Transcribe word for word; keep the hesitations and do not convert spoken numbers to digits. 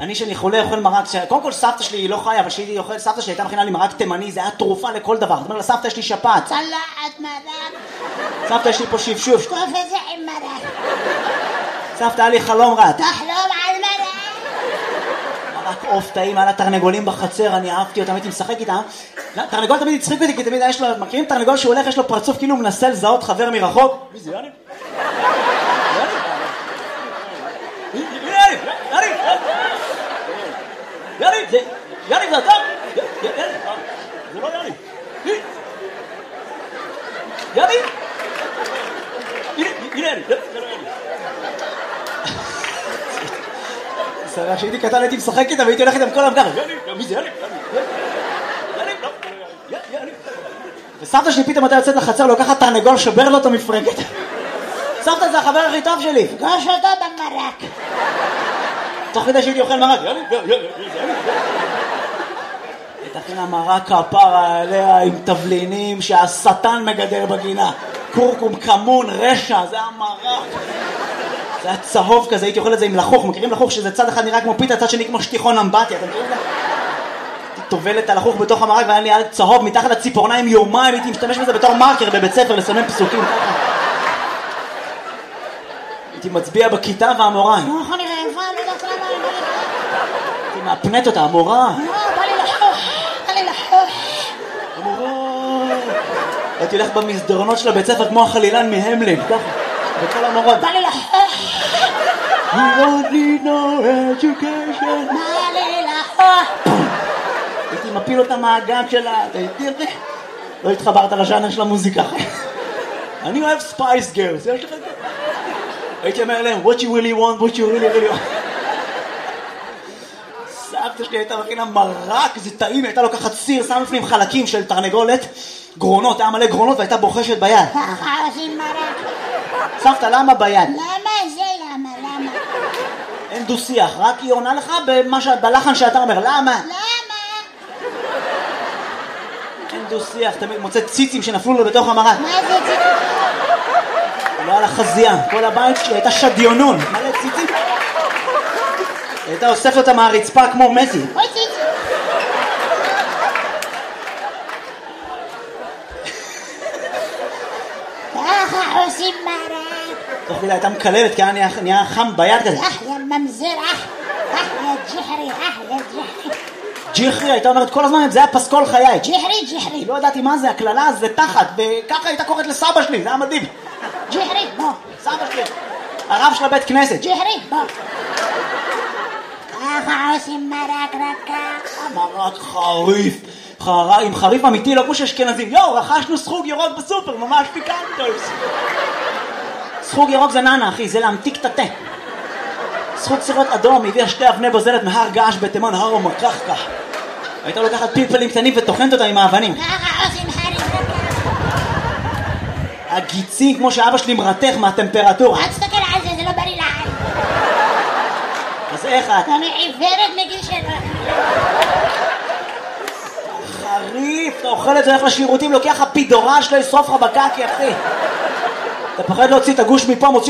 אני שאני חולה אוכל מרק, קודם כל סבתא שלי היא לא חיה, אבל שהייתי אוכל, סבתא שלי הייתה מכינה לי מרק תימני, זה היה תרופה לכל דבר. זאת אומרת, לסבתא יש לי שפעת. צלחת מרק. סבתא יש לי פה שפשוף. שטוף את זה עם מרק. סבתא היה לי חלום רע. תחלום על מרק. מרק עוף טעים, היה לה תרנגולים בחצר, אני אהבתי אותם, הייתי משחק איתם. תרנגול תמיד הצחיק אותי, כי תמיד יש לו, מכירים תרנגול שהוא הולך, יש לו פרצוף כאילו הוא מנסה לזהות חבר מרחוק. מי זה יאני? יאני! יאני! יאני! זה... יאני זה אתה? זה לא יאני. יאני! הנה, הנה יאני. זה לא יאני. סרע, שהייתי קטן הייתי משחק איתם והייתי הולך איתם כל המגר. יאני! מי זה יאני? יאני! לא, יאני! וסבתא שלי פתאום הייתה יוצאת לחצר, לוקחת תרנגול, שובר לו אותו מפרקת. סבתא זה החבר הכי טוב שלי. פגוש אותו במרק. תוך כדי שהייתי אוכל מרק. יאללה, יאללה, יאללה. תכינה מרק כפרה עליה עם תבלינים שהשטן מגדל בגינה. קורקום, כמון, רשע, זה המרק. זה היה צהוב כזה, הייתי אוכל את זה עם לחוך. מכירים לחוך שזה צד אחד נראה כמו פיתה, צד שני כמו שטיחון אמבטיה. אתם מכירים את זה? הייתי טובלת על לחוך בתוך המרק והיה לי צהוב מתחת לציפורניים יומיים. הייתי משתמש בזה בתור מרקר בבית ספר לסמן פסוקים. הייתי מצביע בכיתה והמורה. נו, איך אני רעבה, אני יודעת למה אני בא לי רעבה. הייתי מאפנת אותה, המורה. נו, בא לי לחוך, בא לי לחוך. המורה. הייתי הולך במסדרונות של הבית ספר כמו החלילן מהמלין, ככה, בכל המורות. בא לי לחוך. You don't need no education. בא לי לחוך. הייתי מפיל אותה מהגג שלה, הייתי אותי. לא התחברת לז'אנר של המוזיקה. אני אוהב ספייס גרס, יש לך את זה? הייתי אומר להם, what you really want, what you really really want. סבתא שלי הייתה מכינה מרק, זה טעים, הייתה לוקחת סיר, שם לפנים חלקים של תרנגולת, גרונות, היה מלא גרונות והייתה בוחשת ביד. ככה עושים מרק. סבתא, למה ביד? למה זה למה, למה? אין דו שיח, רק היא עונה לך במה ש... בלחן שאתה אומר, למה? למה? אין דו שיח, תמיד מוצא ציצים שנפלו לו בתוך המרק. מה זה ציצים? לא על החזייה, כל הבית שלי הייתה שדיונון, מלא ציצים. הייתה אוספת אותה מהרצפה כמו מסי. אוי ציצים. ככה עושים מרק. תוך כדי הייתה מקללת, כי היה נהיה חם ביד כזה. אח יא ממזר, אח. אח יא ג'חרי, אח יא ג'חרי. ג'יחרי, הייתה אומרת כל הזמן, זה היה פסקול חיי. ג'חרי, ג'חרי. לא ידעתי מה זה, הכללה זה תחת, וככה הייתה קוראת לסבא שלי, זה היה מדהים. ג'חרי, בוא. סבא שלי, הרב של הבית כנסת. ג'חרי, בוא. ככה עושים מרק רק ככה. מרק חריף, חריף, עם חריף אמיתי, לא כמו שאשכנזים. יואו, רכשנו סחוג ירוק בסופר, ממש פיקנטוס. סחוג ירוק זה ננה, אחי, זה להמתיק את התה. סחוג סירות אדום, הביאה שתי אבני בוזלת מהר געש בתימן, הר ומקחקח. הייתה לוקחת פלפלים קטנים וטוחנת אותם עם האבנים. ככה עושים חריף רק ככה. הגיצים, כמו שאבא שלי מרתך מהטמפרטורה. אל תסתכל על זה, זה לא בריא לעין. אז איך את? אני עיוורת מגיל שלו. חריף, אתה אוכל את זה, הולך לשירותים, לוקח הפידורן שלו, ישרוף לך בקקי, אחי. אתה פחד להוציא את הגוש מפה, מוציא